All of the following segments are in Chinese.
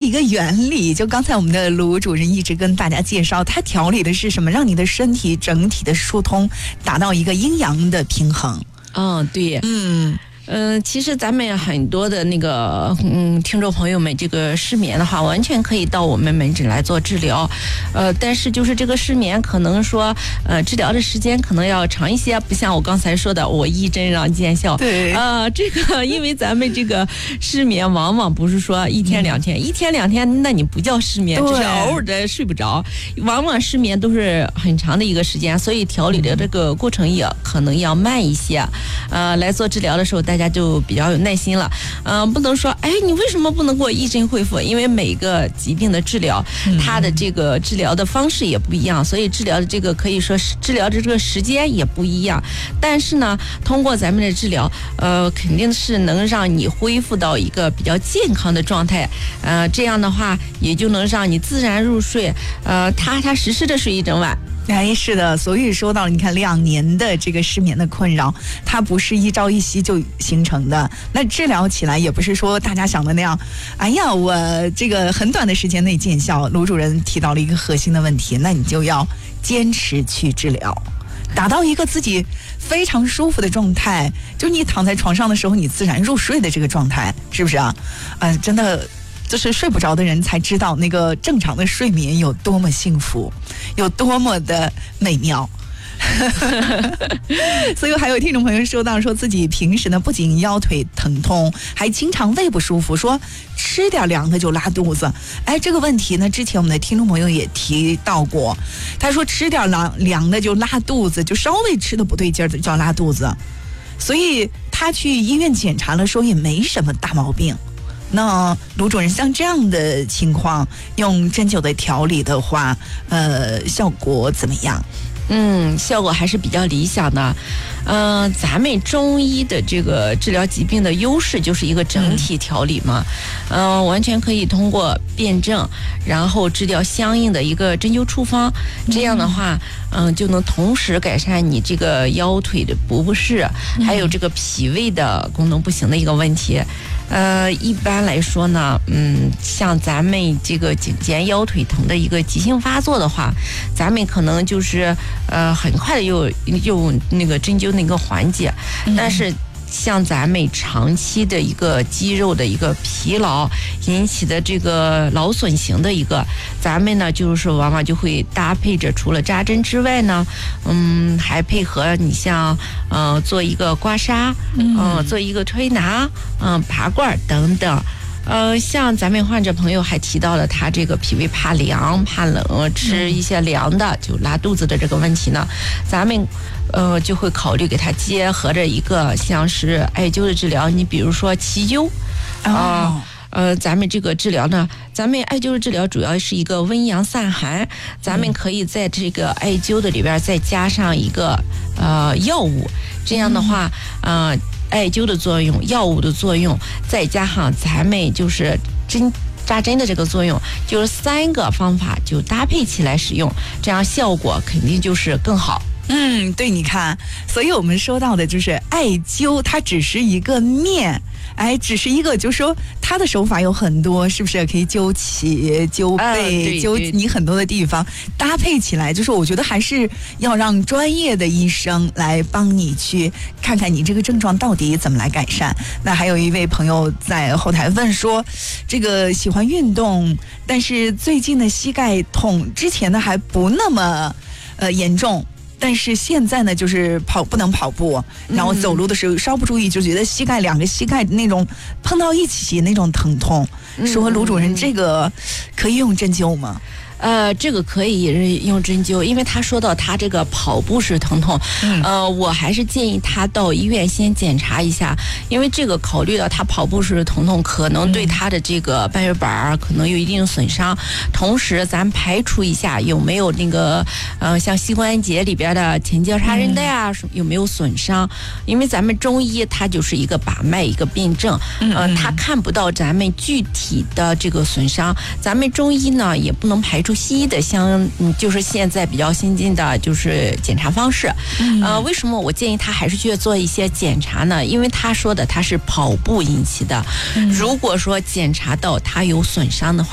一个原理，就刚才我们的卢主任一直跟大家介绍，它调理的是什么？让你的身体整体的疏通，达到一个阴阳的平衡。 对，其实咱们很多的那个听众朋友们，这个失眠的话，完全可以到我们门诊来做治疗。但是就是这个失眠，可能说治疗的时间可能要长一些，不像我刚才说的，我一针让见效。 对， 这个因为咱们这个失眠，往往不是说一天两天，一天两天，那你不叫失眠，只是偶尔的睡不着。往往失眠都是很长的一个时间，所以调理的这个过程也可能要慢一些。来做治疗的时候，大家就比较有耐心了。不能说，你为什么不能给我一针恢复？因为每个疾病的治疗，它的这个治疗的方式也不一样，所以治疗的这个可以说是治疗的这个时间也不一样。但是呢，通过咱们的治疗，肯定是能让你恢复到一个比较健康的状态。这样的话，也就能让你自然入睡，踏踏实实的睡一整晚。 是的，所以说到了，你看2年的这个失眠的困扰，它不是一朝一夕就形成的。那治疗起来也不是说大家想的那样，我这个很短的时间内见效。卢主任提到了一个核心的问题，那你就要坚持去治疗，达到一个自己非常舒服的状态，就你躺在床上的时候，你自然入睡的这个状态，是不是啊？真的。就是睡不着的人才知道那个正常的睡眠有多么幸福，有多么的美妙。所以还有听众朋友说到，说自己平时呢不仅腰腿疼痛，还经常胃不舒服，说吃点凉的就拉肚子。这个问题呢，之前我们的听众朋友也提到过，他说吃点凉的就拉肚子，就稍微吃的不对劲儿的就要拉肚子，所以他去医院检查了，说也没什么大毛病。那卢主任，像这样的情况，用针灸的调理的话，效果怎么样？ 效果还是比较理想的。咱们中医的这个治疗疾病的优势就是一个整体调理嘛，完全可以通过辨证，然后治疗相应的一个针灸处方，这样的话，就能同时改善你这个腰腿的不适，还有这个脾胃的功能不行的一个问题。一般来说呢，像咱们这个颈肩腰腿疼的一个急性发作的话，咱们可能就是很快的又那个针灸那个缓解，但是像咱们长期的一个肌肉的一个疲劳引起的这个劳损型的一个，咱们呢就是往往就会搭配着除了扎针之外呢，还配合你像做一个刮痧，做一个推拿，拔罐等等。像咱们患者朋友还提到了他这个脾胃怕凉怕冷，吃一些凉的就拉肚子的这个问题呢，咱们就会考虑给他结合着一个像是艾灸的治疗。你比如说奇灸咱们这个治疗呢，咱们艾灸的治疗主要是一个温阳散寒，咱们可以在这个艾灸的里边再加上一个药物，这样的话艾灸的作用，药物的作用，再加上咱们就是扎针的这个作用，就是3个方法就搭配起来使用，这样效果肯定就是更好。 对，你看，所以我们说到的就是艾灸，它只是一个面，只是一个，就是说它的手法有很多，是不是可以灸起、灸背、灸你很多的地方，搭配起来，就是我觉得还是要让专业的医生来帮你去看看你这个症状到底怎么来改善。那还有一位朋友在后台问说，这个喜欢运动，但是最近的膝盖痛，之前呢还不那么严重。但是现在呢，就是不能跑步，然后走路的时候稍不注意，就觉得2个膝盖那种碰到一起那种疼痛。说卢主任，这个可以用针灸吗？ 这个可以用针灸，因为他说到他这个跑步是疼痛，我还是建议他到医院先检查一下，因为这个考虑到他跑步是疼痛，可能对他的这个半月板可能有一定损伤，同时咱排除一下有没有那个像膝关节里边的前交叉韧带啊，有没有损伤，因为咱们中医它就是一个把脉一个辨证，它看不到咱们具体的这个损伤，咱们中医呢也不能排除西医的就是现在比较先进的就是检查方式。为什么我建议他还是去做一些检查呢？因为他说的他是跑步引起的，如果说检查到他有损伤的话，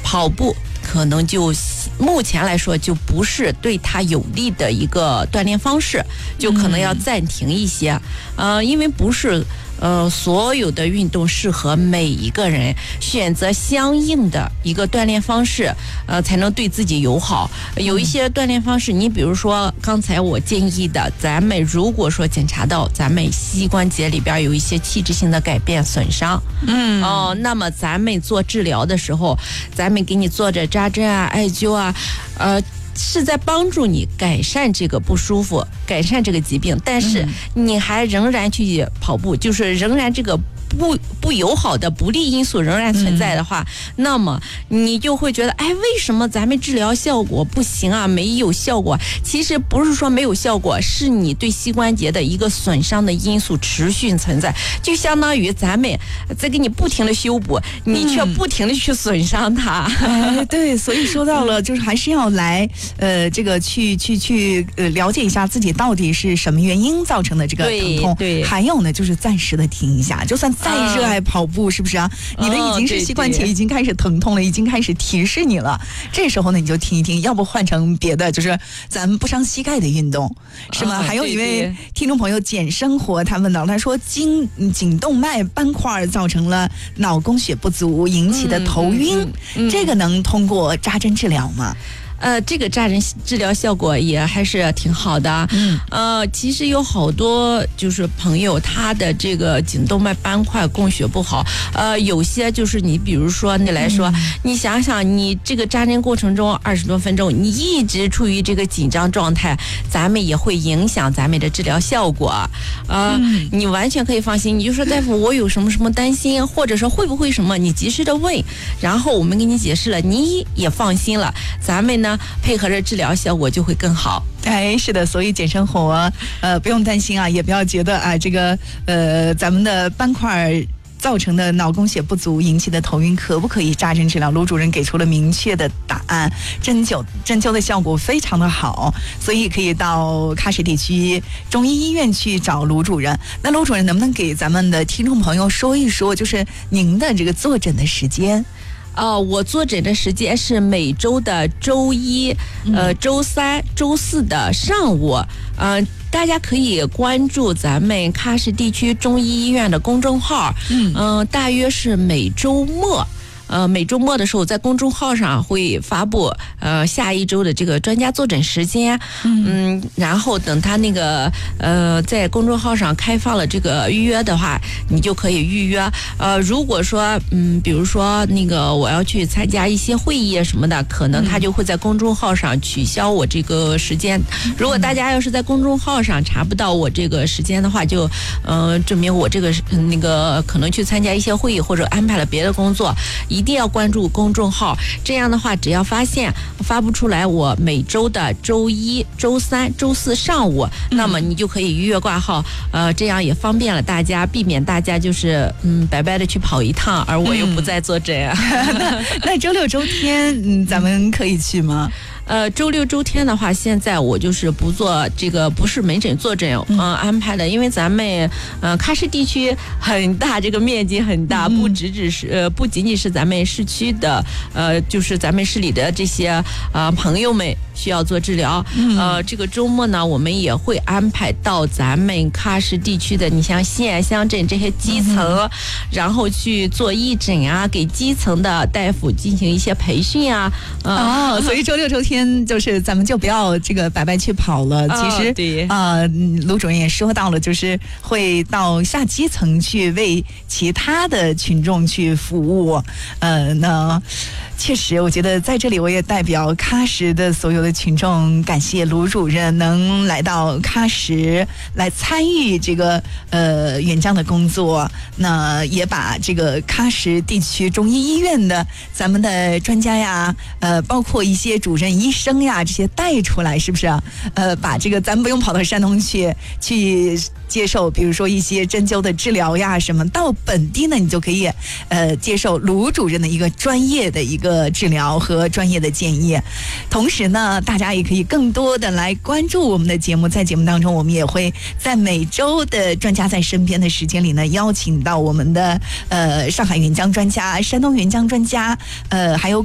跑步可能就目前来说就不是对他有利的一个锻炼方式，就可能要暂停一些。因为不是所有的运动适合每一个人，选择相应的一个锻炼方式，才能对自己友好。有一些锻炼方式，你比如说刚才我建议的，咱们如果说检查到咱们膝关节里边有一些器质性的改变损伤，那么咱们做治疗的时候，咱们给你做着扎针啊、艾灸啊，是在帮助你改善这个不舒服，改善这个疾病，但是你还仍然去跑步，就是仍然这个不友好的不利因素仍然存在的话，那么你就会觉得，哎，为什么咱们治疗效果不行啊？没有效果。其实不是说没有效果，是你对膝关节的一个损伤的因素持续存在，就相当于咱们在给你不停的修补，你却不停的去损伤它。 对，所以说到了，就是还是要来这个去了解一下自己到底是什么原因造成的这个疼痛。 对， 还有呢，就是暂时的停一下，就算再热爱跑步，是不是啊？你的已经是膝关节已经开始疼痛了，已经开始提示你了。这时候呢，你就听一听，要不换成别的，就是咱们不伤膝盖的运动，是吗？还有一位听众朋友简生活，他问到，他说颈动脉斑块造成了脑供血不足引起的头晕，这个能通过扎针治疗吗？ 这个扎针治疗效果也还是挺好的。其实有好多就是朋友他的这个颈动脉斑块供血不好，有些就是你比如说你来说，你想想你这个扎针过程中20多分钟，你一直处于这个紧张状态，咱们也会影响咱们的治疗效果。你完全可以放心，你就说大夫我有什么担心，或者说会不会什么，你及时的问，然后我们给你解释了，你也放心了，咱们呢配合着治疗效果就会更好。 哎，是的，所以简生活不用担心啊，也不要觉得啊这个咱们的斑块造成的脑供血不足引起的头晕可不可以扎针治疗？卢主任给出了明确的答案，针灸的效果非常的好，所以可以到喀什地区中医医院去找卢主任。那卢主任能不能给咱们的听众朋友说一说，就是您的这个坐诊的时间？ 我坐诊的时间是每周的周一、周三、周四的上午。大家可以关注咱们喀什地区中医医院的公众号。大约是每周末。每周末的时候，在公众号上会发布下一周的这个专家坐诊时间。然后等他那个在公众号上开放了这个预约的话，你就可以预约。如果说比如说那个我要去参加一些会议什么的，可能他就会在公众号上取消我这个时间。如果大家要是在公众号上查不到我这个时间的话，就证明我这个那个可能去参加一些会议或者安排了别的工作。一定要关注公众号，这样的话只要发现发不出来我每周的周一、周三、周四上午，那么你就可以预约挂号。这样也方便了大家，避免大家就是白白的去跑一趟，而我又不在坐诊啊。 那周六周天咱们可以去吗？ 周六周天的话，现在我就是不做这个，不是门诊坐诊安排的，因为咱们喀什地区很大，这个面积很大，不仅仅是咱们市区的，就是咱们市里的这些朋友们需要做治疗。这个周末呢，我们也会安排到咱们喀什地区的，你像县乡镇这些基层，然后去做义诊啊，给基层的大夫进行一些培训啊。 所以周六周天就是咱们就不要这个白白去跑了。其实对卢主任也说到了，就是会到下基层去为其他的群众去服务。那确实，我觉得在这里我也代表喀什的所有的群众感谢卢主任能来到喀什来参与这个援疆的工作。那也把这个喀什地区中医医院的咱们的专家呀，包括一些主任医生呀这些带出来，是不是？把这个咱们不用跑到山东去接受，比如说一些针灸的治疗呀什么，到本地呢你就可以接受卢主任的一个专业的一个治疗和专业的建议。同时呢，大家也可以更多的来关注我们的节目，在节目当中我们也会在每周的专家在身边的时间里呢，邀请到我们的上海援疆专家、山东援疆专家，还有